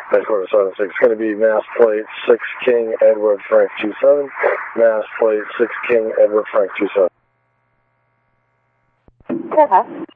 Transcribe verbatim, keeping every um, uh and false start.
Headquarters seven six. It's going to be Mass Plate six King Edward Frank two seven. Mass Plate six King Edward Frank two seven. Okay.